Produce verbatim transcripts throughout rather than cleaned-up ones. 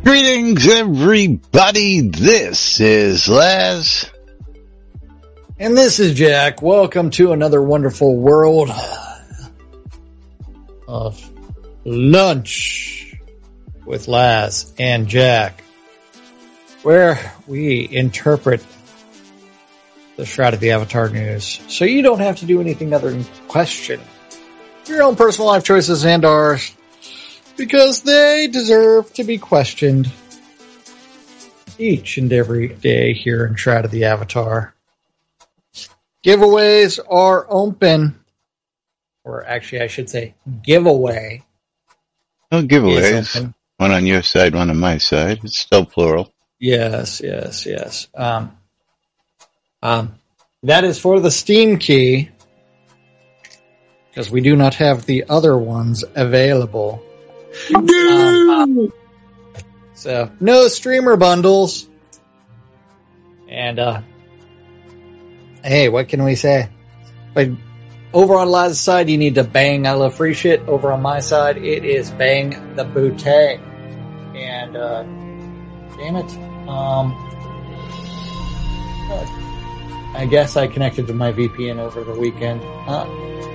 Greetings, everybody. This is Laz. And this is Jack. Welcome to another wonderful world of lunch with Laz and Jack, where we interpret the Shroud of the Avatar news so you don't have to do anything other than question your own personal life choices and ours, because they deserve to be questioned each and every day here in Shroud of the Avatar. Giveaways are open. Or actually, I should say giveaway. No giveaways. One on your side, one on my side. It's still plural. Yes, yes, yes. Um, um, that is for the Steam key, because we do not have the other ones available. Um, so, no streamer bundles. And, uh, hey, what can we say? But over on Laz's side, you need to bang I Love Free Shit. Over on my side, it is bang the bootay. And, uh, damn it. Um, I guess I connected to my V P N over the weekend. Uh,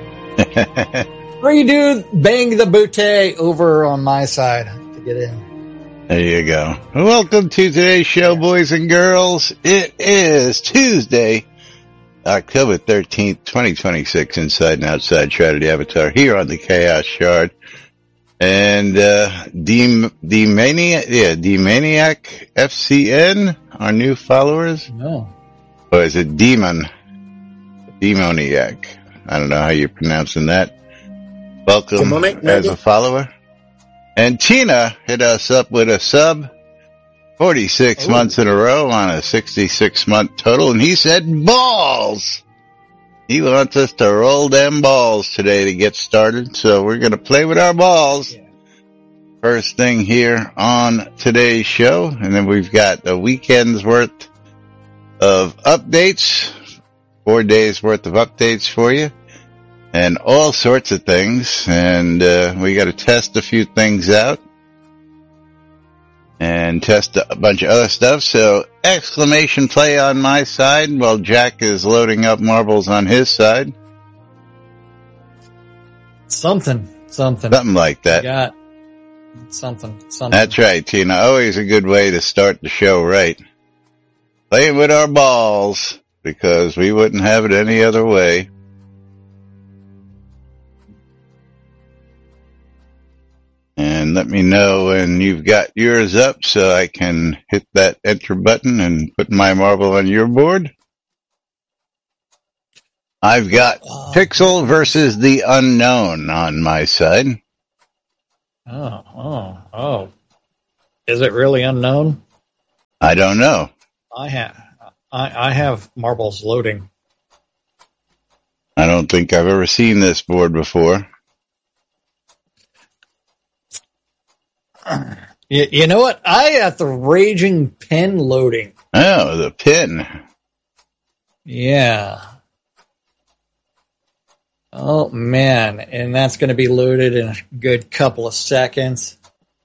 Or you do bang the bootay over on my side to get in. There you go. Welcome to today's show, boys and girls. It is Tuesday, October thirteenth, twenty twenty-six, inside and outside Shroud of the Avatar here on the Chaos Shard. And, uh, D, D Maniac, yeah, D Maniac F C N, our new followers. No. Or is it Demon? Demoniac. I don't know how you're pronouncing that. Welcome Demonic, as a follower. And Tina hit us up with a sub. forty-six Ooh. Months in a row on a sixty-six month total. And he said balls. He wants us to roll them balls today to get started. So we're going to play with our balls. Yeah. First thing here on today's show. And then we've got a weekend's worth of updates. Four days worth of updates for you. And all sorts of things. And uh, we got to test a few things out. And test a bunch of other stuff. So, exclamation play on my side while Jack is loading up marbles on his side. Something, something. Something like that. Got something, something. That's right, Tina. Always a good way to start the show right. Playing with our balls, because we wouldn't have it any other way. And let me know when you've got yours up so I can hit that enter button and put my marble on your board. I've got oh. Pixel versus the Unknown on my side. Oh, oh, oh. Is it really unknown? I don't know. I have, I, I have marbles loading. I don't think I've ever seen this board before. You, you know what? I got the Raging Pin loading. Oh, the pin. Yeah. Oh, man. And that's going to be loaded in a good couple of seconds.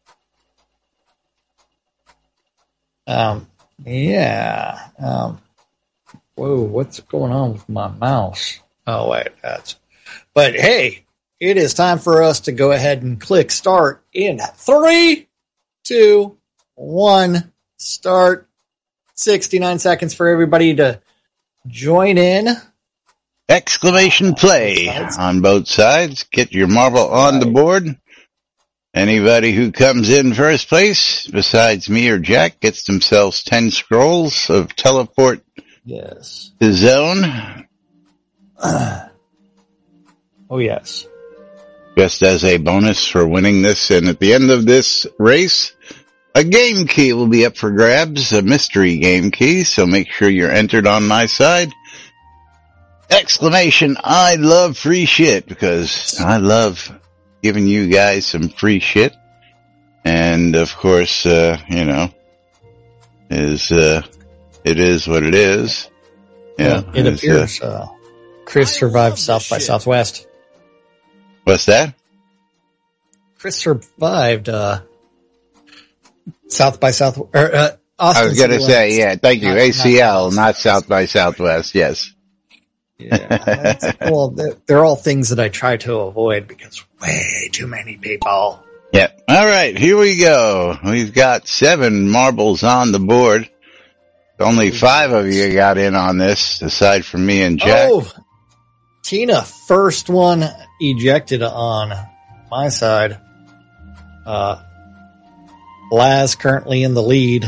Um, yeah. Um, whoa, what's going on with my mouse? Oh, wait, that's... But, hey, it is time for us to go ahead and click start in three, two, one, start. sixty-nine seconds for everybody to join in. Exclamation play on both sides. Get your marble on the board. Anybody who comes in first place, besides me or Jack, gets themselves ten scrolls of teleport yes. to zone. Uh, oh, yes. Just as a bonus for winning this, and at the end of this race, a game key will be up for grabs, a mystery game key, so make sure you're entered on my side. Exclamation, I love free shit, because I love giving you guys some free shit. And, of course, uh, you know, is, uh, it is what it is. Yeah. Well, it appears, uh, uh, Chris survived South by Southwest. What's that? Chris survived, uh, South by South. Or, uh, Austin I was going to City say, Limits. yeah, thank you. Not- A C L, not- not South by Southwest. Yes. Yeah, that's- well, they're, they're all things that I try to avoid because way too many people. Yep. All right, here we go. We've got seven marbles on the board. Only five of you got in on this, aside from me and Jack. Oh, Tina, first one ejected on my side. Uh, Laz currently in the lead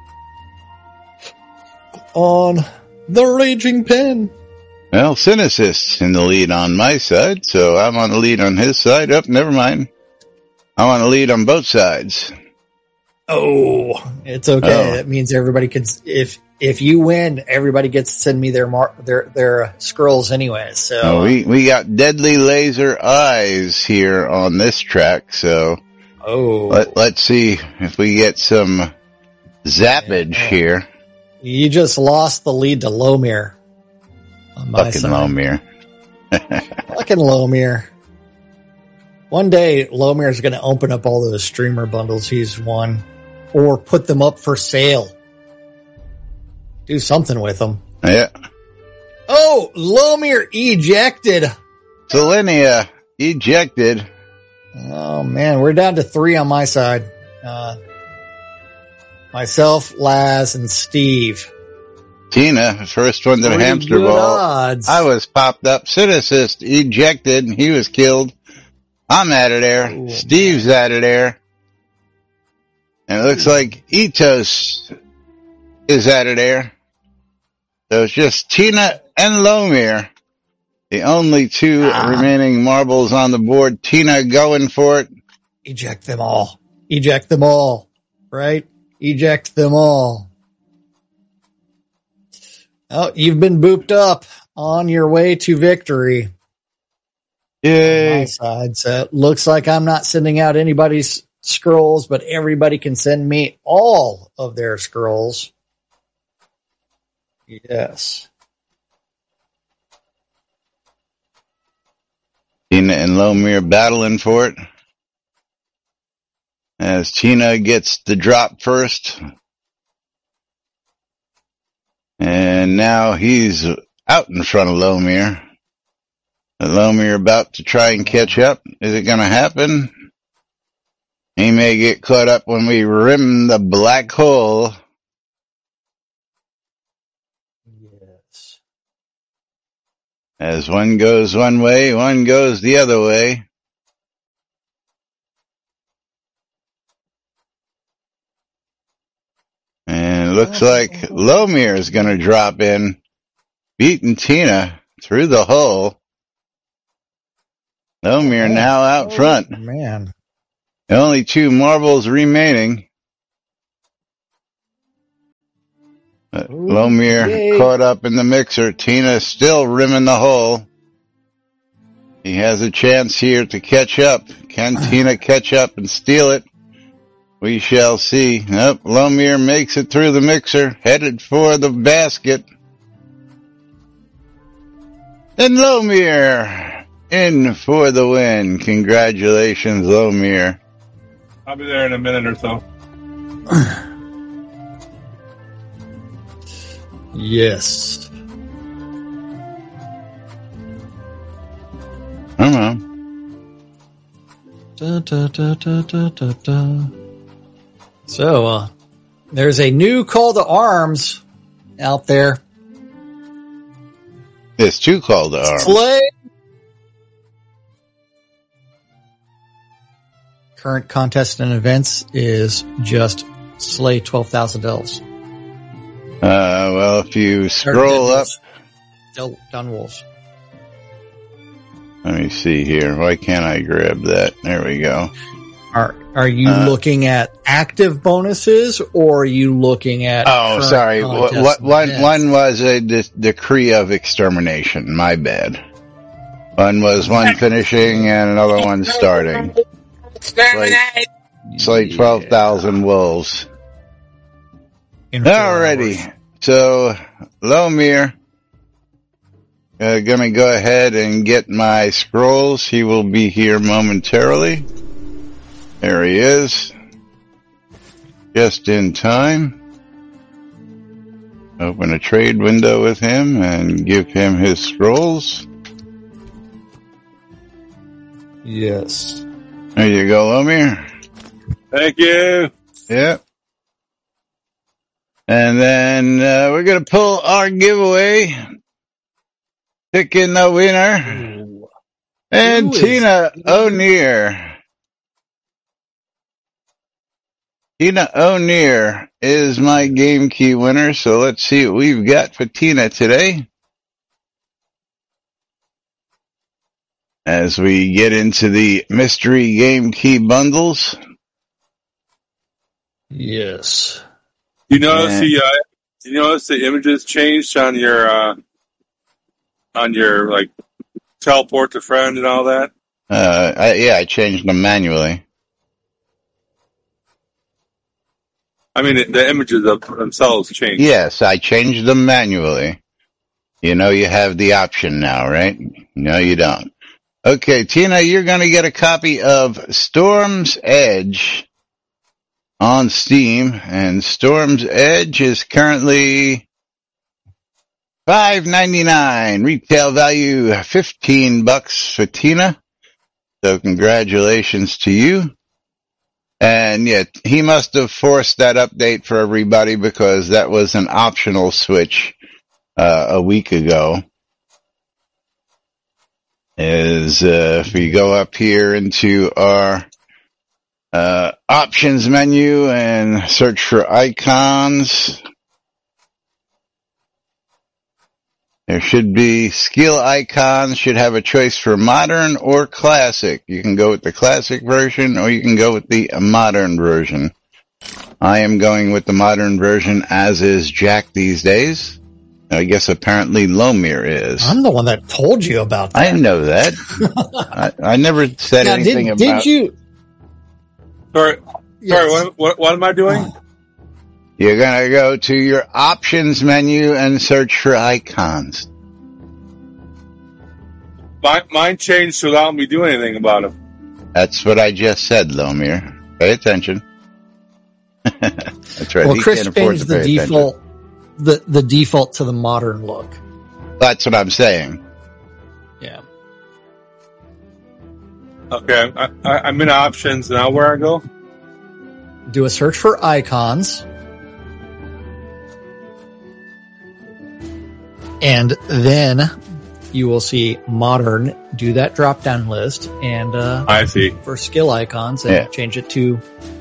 on the Raging Pen. Well, Cynicist's in the lead on my side, so I'm on the lead on his side. Oh, never mind. I'm on the lead on both sides. Oh, it's okay. Oh. That means everybody can. If if you win, everybody gets to send me their mar- their their uh, scrolls anyway. So Oh, we, we got deadly laser eyes here on this track, so oh, let, let's see if we get some zappage Yeah. here. you just lost the lead to Lomir. On my Fucking side. Lomir. Fucking Lomir. One day, Lomir's going to open up all those streamer bundles he's won, or put them up for sale. Do something with them. Yeah. Oh, Lomir ejected. Selenia ejected. Oh man, we're down to three on my side. Uh, myself, Laz, and Steve. Tina, first one to the Pretty hamster good ball. odds. I was popped up. Cynicist ejected, and he was killed. I'm out of there. Ooh, Steve's out of there. And it looks like Etos is out of there. So it's just Tina and Lomir. The only two Ah. remaining marbles on the board. Tina going for it. Eject them all. Eject them all. Right? Eject them all. Oh, you've been booped up on your way to victory. On my Yay. side. So it looks like I'm not sending out anybody's scrolls, but everybody can send me all of their scrolls. Yes. Tina and Lomir battling for it. As Tina gets the drop first. And now he's out in front of Lomir. Lomir about to try and catch up. Is it going to happen? He may get caught up when we rim the black hole. Yes. As one goes one way, one goes the other way. And it looks like Lomir is going to drop in, beating Tina through the hole. Lomir now out Oh, front. Man. Only two marbles remaining. But Ooh, Lomir yay. caught up in the mixer. Tina still rimming the hole. He has a chance here to catch up. Can Tina catch up and steal it? We shall see. Nope, Lomir makes it through the mixer, headed for the basket. And Lomir in for the win. Congratulations, Lomir. I'll be there in a minute or so. Yes. Come on. Da, da, da, da, da, da, da. So, uh, there's a new call to arms out there. It's two call to arms. Slay. Current contest and events is just slay twelve thousand elves. Uh, well, if you scroll up, Del- Dun wolves. let me see here. Why can't I grab that? There we go. Are are you Uh, looking at active bonuses or are you looking at? Oh, current sorry. What, contest what, and one, events? one was a de- decree of extermination. My bad. One was one finishing and another one starting. Exterminate! It's like twelve thousand wolves. In four Alrighty. hours. So, Lomir, uh, gonna go ahead and get my scrolls. He will be here momentarily. There he is. just in time. Open a trade window with him and give him his scrolls. Yes. There you go, Lomir. Thank you. Yep. And then uh, we're going to pull our giveaway. Pick in the winner. Ooh. And Who is- Tina O'Neill. Tina O'Neill is my game key winner, so let's see what we've got for Tina today. As we get into the mystery game key bundles. Yes. You notice Yeah. the uh, you notice the images changed on your uh, on your like teleport to friend and all that. Uh, I, yeah, I changed them manually. I mean, the, the images of themselves changed. Yes, I changed them manually. You know you have the option now, right? No, you don't. Okay, Tina, you're going to get a copy of Storm's Edge on Steam, and Storm's Edge is currently five ninety-nine, retail value fifteen bucks for Tina. So congratulations to you. And yet, he must have forced that update for everybody because that was an optional switch uh, a week ago. Is uh, if we go up here into our uh, options menu and search for icons, there should be skill icons, should have a choice for modern or classic. You can go with the classic version or you can go with the modern version. I am going with the modern version, as is Jack these days. I guess apparently Lomir is. I'm the one that told you about that. I know that. I, I never said Now, anything did, about. did you? Sorry, Yes. sorry. What, what what am I doing? You're gonna go to your options menu and search for icons. Mine, mine changed to allow me to do anything about them. That's what I just said, Lomir. Pay attention. That's right. Well, He Chris can't afford changed to the pay attention. default, the the default to the modern look. That's what I'm saying. Yeah. Okay, I, I, I'm in options now. Where I go? Do a search for icons. And then you will see modern, do that drop down list, and uh, I see. for skill icons, and Yeah. change it to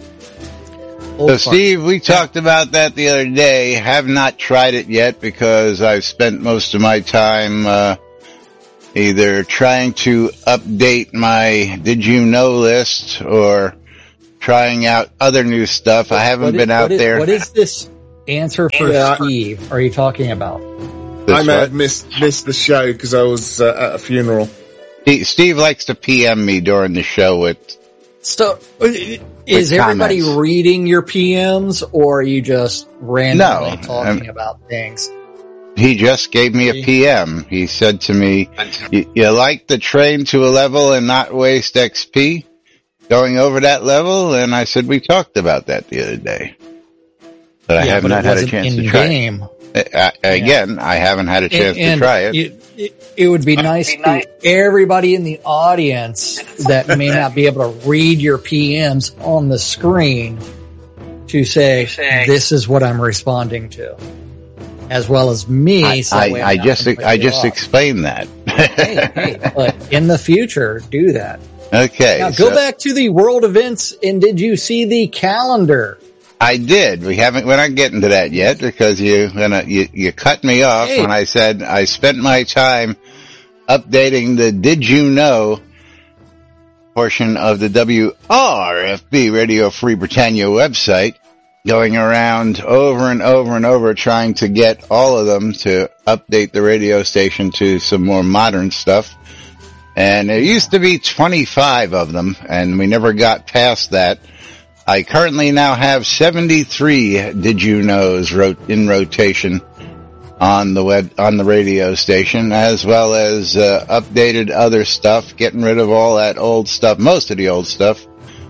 So, old parts. Steve, we talked about that the other day. Have not tried it yet because I've spent most of my time uh, either trying to update my Did You Know list or trying out other new stuff. I haven't What is- been out what is- there. What is this answer for Yeah. Steve are you talking about? This I may what? have missed missed the show because I was uh, at a funeral. Steve, Steve likes to P M me during the show with. So, is With everybody comments. reading your P Ms, or are you just randomly No, talking um, about things? He just gave me a P M. He said to me, you, you like the train to a level and not waste X P going over that level? And I said, we talked about that the other day. But I Yeah, have but not it had a wasn't chance in to try it. game. Uh, again, I haven't had a chance And- to try it. You, it, it would be nice to everybody in the audience that may not be able to read your P Ms on the screen to say, this is what I'm responding to. As well as me. I, so that way I, I'm I not just, I completely just off. explained that. hey, hey, but in the future, do that. Okay. Now go so back to the world events, and did you see the calendar? I did. We haven't, we're not getting to that yet because you, gonna, you, you cut me off Hey. when I said I spent my time updating the Did You Know portion of the W R F B Radio Free Britannia website, going around over and over and over trying to get all of them to update the radio station to some more modern stuff. And there used to be twenty-five of them, and we never got past that. I currently now have seventy-three Did You Knows wrote in rotation on the web, on the radio station, as well as uh, updated other stuff, getting rid of all that old stuff, most of the old stuff,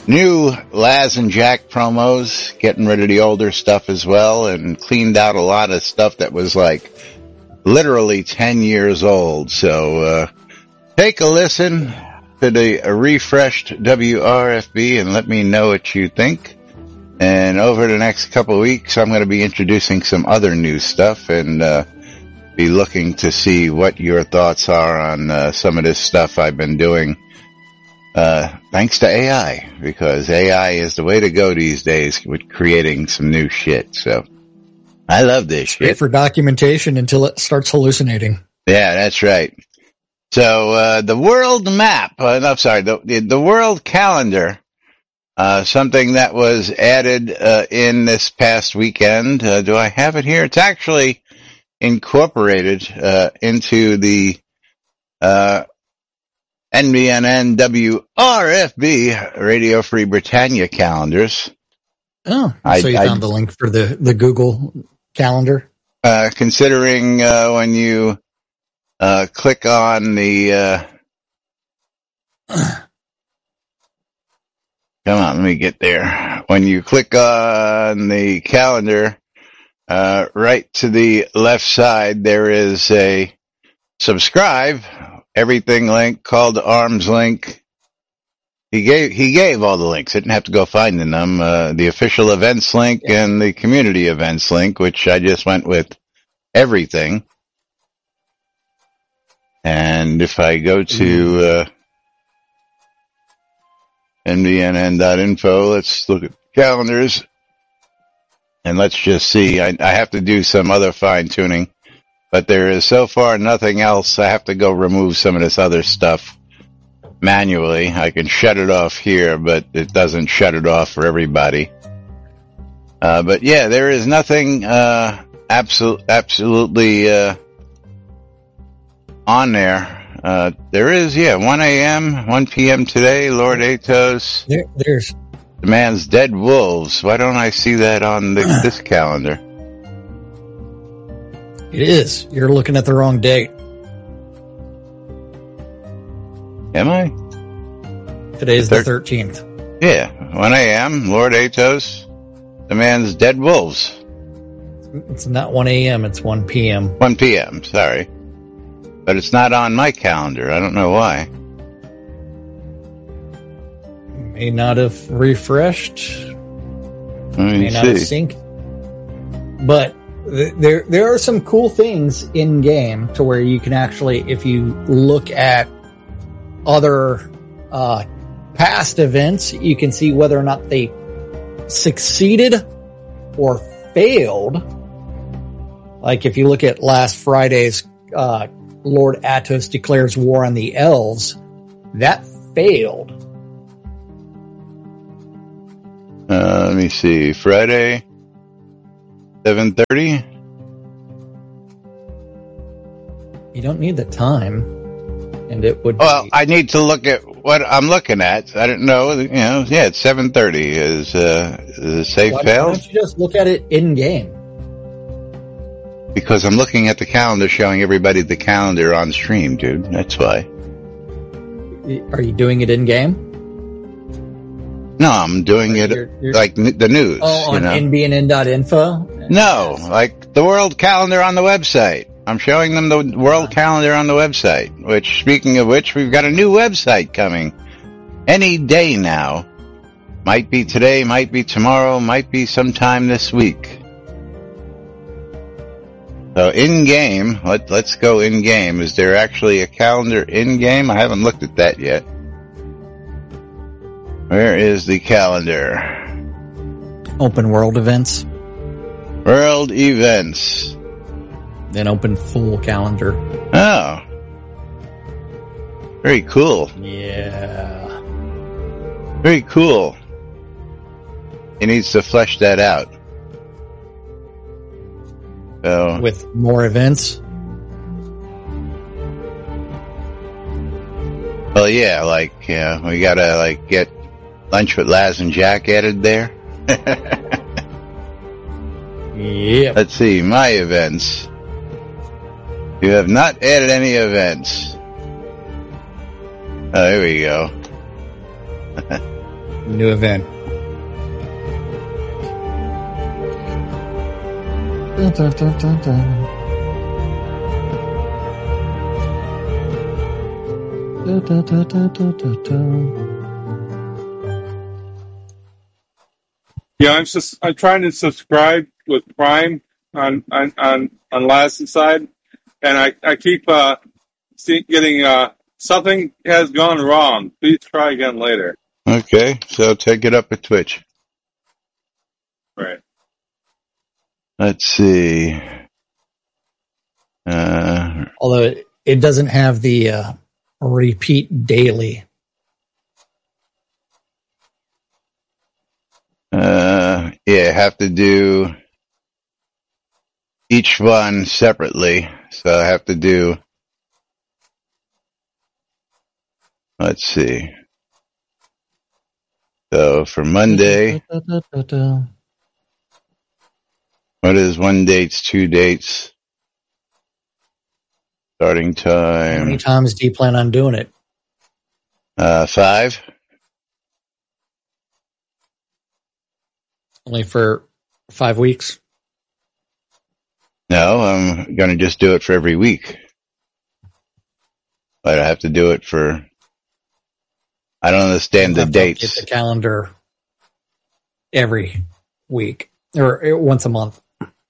new Laz and Jack promos, getting rid of the older stuff as well, and cleaned out a lot of stuff that was like literally ten years old. So uh take a listen to the uh, refreshed W R F B and let me know what you think. And over the next couple of weeks, I'm going to be introducing some other new stuff and uh be looking to see what your thoughts are on uh, some of this stuff I've been doing. Uh, thanks to A I, because A I is the way to go these days with creating some new shit. So I love this shit. Wait for documentation until it starts hallucinating. Yeah, that's right. So, uh, the world map, uh, no, sorry, the, the, the world calendar, uh, something that was added, uh, in this past weekend. Uh, do I have it here? It's actually incorporated, uh, into the, uh, N B N N W R F B Radio Free Britannia calendars. Oh, I, so you I, found the link for the, the Google calendar? Uh, considering, uh, when you, uh, click on the, uh, come on, let me get there. When you click on the calendar, uh, right to the left side, there is a subscribe everything link called Arms link. He gave, he gave all the links. I didn't have to go finding them. Uh, the official events link yeah. and the community events link, which I just went with everything. And if I go to, uh, N B N N dot info, let's look at calendars. And let's just see. I, I have to do some other fine tuning. But there is so far nothing else. I have to go remove some of this other stuff manually. I can shut it off here, but it doesn't shut it off for everybody. Uh, but yeah, there is nothing, uh, absolute, absolutely, uh, on there. Uh, there is, yeah, one a.m., one p.m. today, Lord Atos. There, there's. Demands Dead Wolves. Why don't I see that on the, this calendar? It is. You're looking at the wrong date. Am I? Today's the thirteenth. Yeah, one a.m., Lord Atos demands Dead Wolves. It's not one a.m., it's one p.m. one p.m., sorry. But it's not on my calendar. I don't know why. May not have refreshed. Let me May see. not have synced. But there, there are some cool things in game to where you can actually, if you look at other, uh, past events, you can see whether or not they succeeded or failed. Like if you look at last Friday's, uh, Lord Atos declares war on the elves, that failed. Uh, let me see. Friday, seven thirty. You don't need the time, and it would. Well, be... I need to look at what I'm looking at. I don't know. You know, yeah, it's seven thirty. Is uh, is it safe why, fail? Why don't you just look at it in game? Because I'm looking at the calendar, showing everybody the calendar on stream, dude. That's why. Are you doing it in game? No, I'm doing it you're, you're, like n- the news. Oh, on you know? N B N N dot info? No, like the world calendar on the website. I'm showing them the world calendar on the website, which, speaking of which, we've got a new website coming any day now. Might be today, might be tomorrow, might be sometime this week. So in-game, let, let's go in-game. Is there actually a calendar in-game? I haven't looked at that yet. Where is the calendar? Open world events. World events. Then open full calendar. Oh. Very cool. Yeah. Very cool. He needs to flesh that out. So, with more events? Well, yeah, like, yeah, we gotta, like, get Lunch with Laz and Jack added there. Yep. Let's see, my events. You have not added any events. Oh, here we go. New event. Dun, dun, dun, dun, dun. Dun, dun, dun, dun, dun, dun, dun. Yeah, I'm just I'm trying to subscribe with Prime on on on, on Lassen's side, and I I keep uh see, getting uh something has gone wrong. Please try again later. Okay, so take it up with Twitch. Right. Let's see. Uh, Although it, it doesn't have the uh, repeat daily. uh, yeah, have to do each one separately. So I have to do, let's see. So for Monday, Da, da, da, da. what is one dates, two dates, starting How many time, times do you plan on doing it? uh, five? Only for five weeks? No, I'm going to just do it for every week. But I have to do it for, I don't understand the You'll have to update dates. the calendar every week or once a month.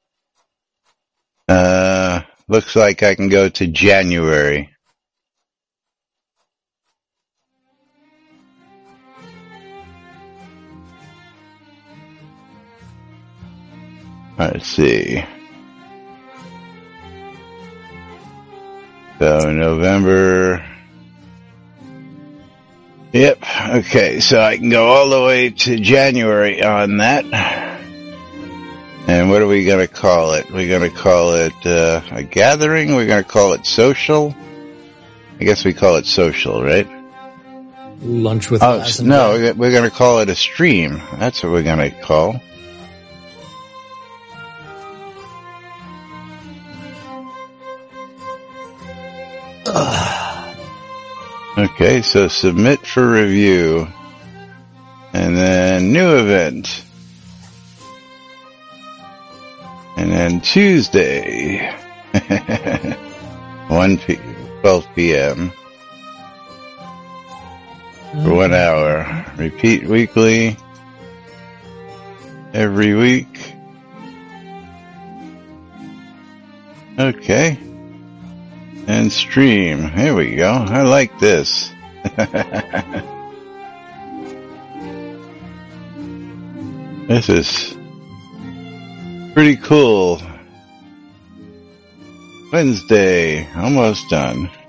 Uh, looks like I can go to January. Let's see. So November. Yep. Okay. So I can go all the way to January on that. And what are we going to call it? We're going to call it uh, a gathering. We're going to call it social. I guess we call it social, right? Lunch with Oh, Lassen. no, we're going to call it a stream. That's what we're going to call. Okay, so submit for review. And then new event. And then Tuesday. one p twelve p.m. for one hour. Repeat weekly. Every week. Okay. And stream. Here we go. I like this. This is pretty cool. Wednesday. Almost done.